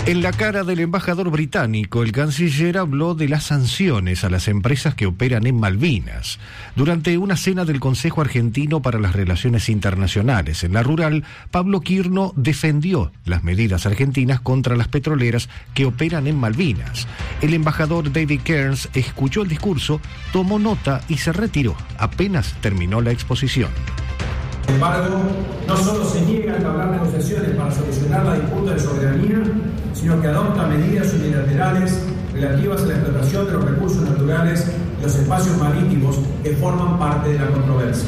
En la cara del embajador británico, el canciller habló de las sanciones a las empresas que operan en Malvinas. Durante una cena del Consejo Argentino para las Relaciones Internacionales en La Rural, Pablo Quirno defendió las medidas argentinas contra las petroleras que operan en Malvinas. El embajador David Kearns escuchó el discurso, tomó nota y se retiró apenas terminó la exposición. Sin embargo, no solo se niega a entablar negociaciones para solucionar la disputa de soberanía, sino que adopta medidas unilaterales relativas a la explotación de los recursos naturales y los espacios marítimos que forman parte de la controversia.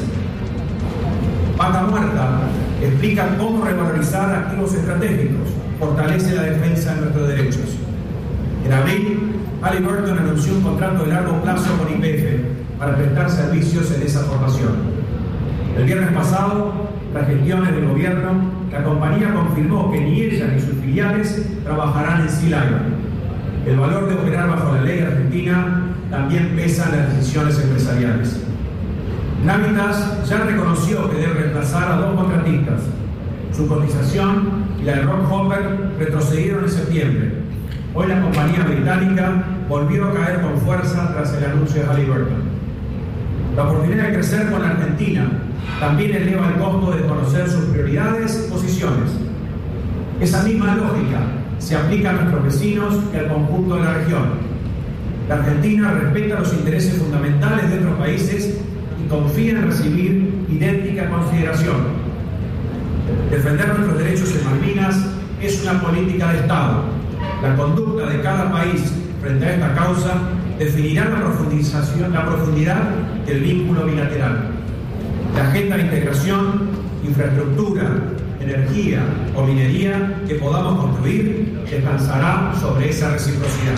Vaca Muerta explica cómo revalorizar activos estratégicos, fortalece la defensa de nuestros derechos. En abril, Halliburton anunció un contrato de largo plazo con YPF para prestar servicios en esa formación. El viernes pasado, tras gestiones del gobierno, la compañía confirmó que ni ella ni sus filiales trabajarán en Sea Lion. El valor de operar bajo la ley argentina también pesa en las decisiones empresariales. Navitas ya reconoció que debe reemplazar a 2 contratistas. Su cotización y la de Rock Hopper retrocedieron en septiembre. Hoy la compañía británica volvió a caer con fuerza tras el anuncio de Halliburton. La oportunidad de crecer con la Argentina también eleva el costo de conocer sus prioridades y posiciones. Esa misma lógica se aplica a nuestros vecinos y al conjunto de la región. La Argentina respeta los intereses fundamentales de otros países y confía en recibir idéntica consideración. Defender nuestros derechos en Malvinas es una política de Estado. La conducta de cada país frente a esta causa definirá la profundidad del vínculo bilateral. La agenda de integración, infraestructura, energía o minería que podamos construir descansará sobre esa reciprocidad.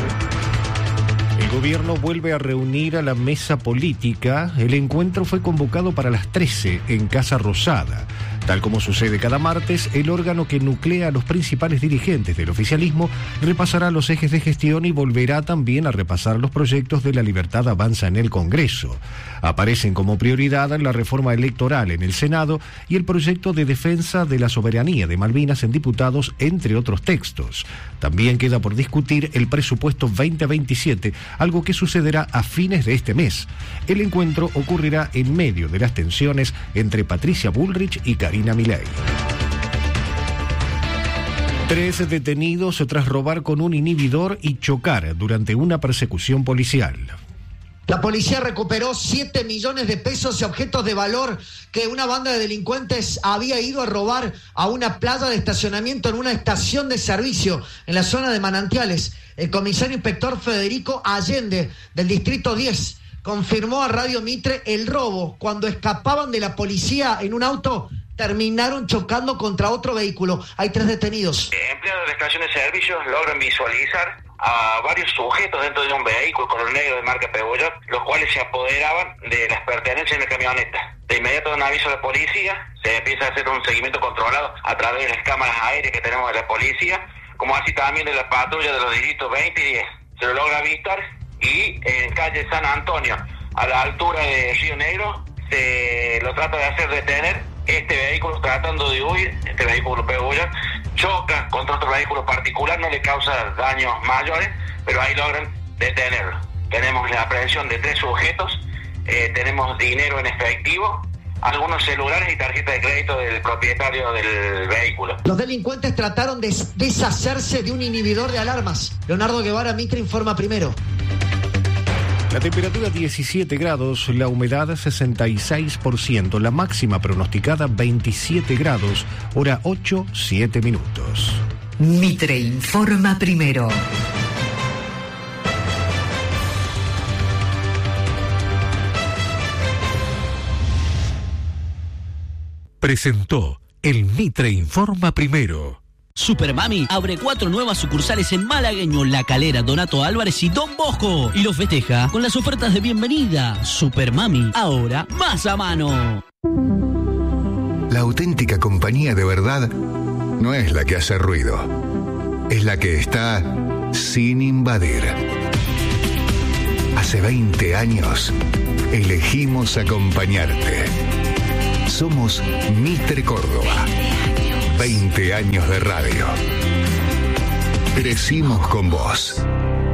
El gobierno vuelve a reunir a la mesa política. El encuentro fue convocado para las 13 en Casa Rosada. Tal como sucede cada martes, el órgano que nuclea a los principales dirigentes del oficialismo repasará los ejes de gestión y volverá también a repasar los proyectos de La Libertad Avanza en el Congreso. Aparecen como prioridad la reforma electoral en el Senado y el proyecto de defensa de la soberanía de Malvinas en diputados, entre otros textos. También queda por discutir el presupuesto 2027, algo que sucederá a fines de este mes. El encuentro ocurrirá en medio de las tensiones entre Patricia Bullrich y Karina Milei. 3 detenidos tras robar con un inhibidor y chocar durante una persecución policial. La policía recuperó 7 millones de pesos y objetos de valor que una banda de delincuentes había ido a robar a una playa de estacionamiento en una estación de servicio en la zona de Manantiales. El comisario inspector Federico Allende, del Distrito 10, confirmó a Radio Mitre el robo. Cuando escapaban de la policía en un auto, terminaron chocando contra otro vehículo. Hay 3 detenidos. Empleados de la estación de servicios logran visualizar a varios sujetos dentro de un vehículo color negro de marca Peugeot, los cuales se apoderaban de las pertenencias de la camioneta. De inmediato un aviso a la policía, se empieza a hacer un seguimiento controlado a través de las cámaras aéreas que tenemos de la policía, como así también de la patrulla de los distritos 20 y 10. Se lo logra avistar y en calle San Antonio, a la altura de Río Negro, se lo trata de hacer detener. Este vehículo tratando de huir, este vehículo Peugeot, choca contra otro vehículo particular, no le causa daños mayores, pero ahí logran detenerlo. Tenemos la aprehensión de 3 sujetos, tenemos dinero en efectivo, algunos celulares y tarjeta de crédito del propietario del vehículo. Los delincuentes trataron de deshacerse de un inhibidor de alarmas. Leonardo Guevara, Mitre informa primero. La temperatura 17 grados, la humedad 66%, la máxima pronosticada 27 grados, hora 8, 7 minutos. Mitre informa primero. Presentó el Mitre informa primero. Supermami abre 4 nuevas sucursales en Malagueño, La Calera, Donato Álvarez y Don Bosco. Y los festeja con las ofertas de bienvenida. Supermami, ahora más a mano. La auténtica compañía de verdad no es la que hace ruido. Es la que está sin invadir. Hace 20 años elegimos acompañarte. Somos Mitre Córdoba. 20 años de radio. Crecimos con vos.